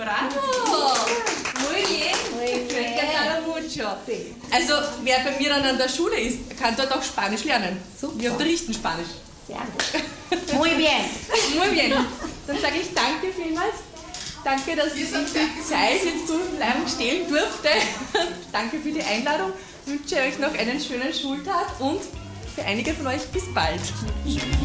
Bravo! Muy bien. Me encanta mucho. Also, wer bei mir dann an der Schule ist, kann dort auch Spanisch lernen. Super. Wir unterrichten Spanisch. Sehr gut. Muy bien. Muy bien. Dann sage ich danke vielmals. Danke, dass ich die Zeit jetzt so lang stehlen durfte. Danke für die Einladung. Ich wünsche euch noch einen schönen Schultag und für einige von euch bis bald.